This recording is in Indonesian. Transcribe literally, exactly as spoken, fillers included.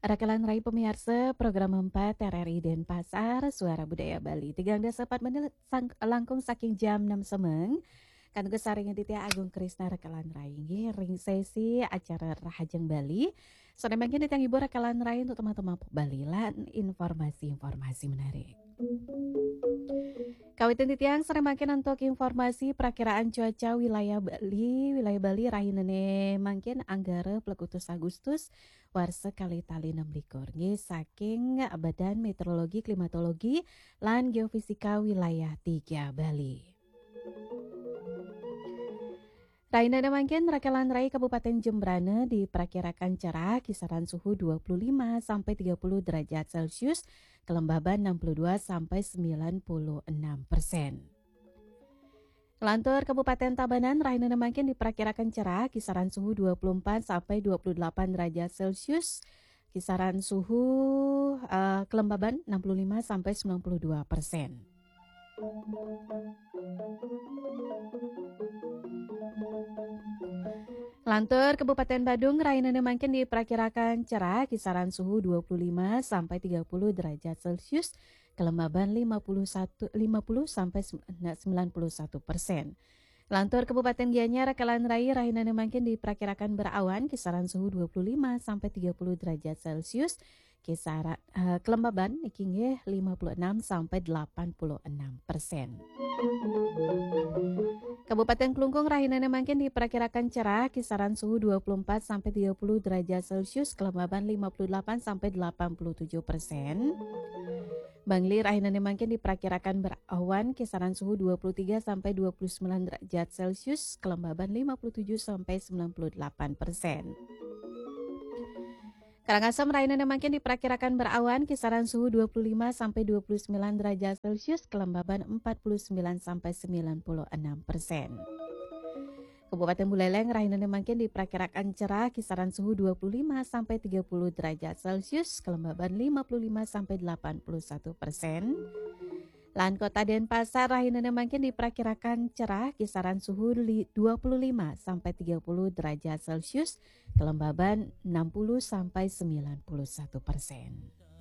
Rakalan Rai pemirsa program empat R R I Denpasar Suara Budaya Bali tigang dasa empat menit sang, langkung saking jam enam semeng kan gesaringan Ditya Agung Krisna Rakalan Rai nggih ring sesi acara Rahajeng Bali sore mangkin ditang ibu Rakalan Rai untuk teman-teman Bali lan informasi-informasi menarik. Kawitan titiang sore makin untuk informasi perakiraan cuaca wilayah Bali, wilayah Bali rahinane mangkin anggara Plekutus Agustus warsa kali tali enam likur nggih saking Badan Meteorologi Klimatologi lan Geofisika wilayah tiga Bali. Rainana mangkin Rakalan Rai Kabupaten Jembrana diperkirakan cerah kisaran suhu dua puluh lima sampai tiga puluh derajat Celcius, kelembaban enam puluh dua sampai sembilan puluh enam persen. Lantur Kabupaten Tabanan Rainana mangkin diperkirakan cerah kisaran suhu dua puluh empat sampai dua puluh delapan derajat Celcius, kisaran suhu uh, kelembaban enam puluh lima sampai sembilan puluh dua persen. Lantur Kabupaten Badung Rainana mangkin diperkirakan cerah kisaran suhu dua puluh lima sampai tiga puluh derajat Celcius, kelembaban lima puluh satu, lima puluh sampai sembilan puluh satu persen. Lantur Kabupaten Gianyar Rakalan Rai Rainana mangkin diperkirakan berawan kisaran suhu dua puluh lima sampai tiga puluh derajat Celcius, kisaran uh, kelembaban iki nggih lima puluh enam sampai delapan puluh enam persen. Kabupaten Klungkung Rainana mangkin diperkirakan cerah kisaran suhu dua puluh empat sampai tiga puluh derajat Celcius, kelembaban lima puluh delapan sampai delapan puluh tujuh persen. Bangli Rainana mangkin diperkirakan berawan kisaran suhu dua puluh tiga sampai dua puluh sembilan derajat Celcius, kelembaban lima puluh tujuh sampai sembilan puluh delapan persen. Karangasem Rainana mangkin diperkirakan berawan kisaran suhu dua puluh lima sampai dua puluh sembilan derajat Celcius, kelembaban empat puluh sembilan sampai sembilan puluh enam persen. Kabupaten Buleleng Rainana mangkin diperkirakan cerah kisaran suhu dua puluh lima sampai tiga puluh derajat Celcius, kelembaban lima puluh lima sampai delapan puluh satu persen. Lan Kota Denpasar Rainana mangkin diperkirakan cerah kisaran suhu dua puluh lima sampai tiga puluh derajat Celcius, kelembaban enam puluh sampai sembilan puluh satu persen.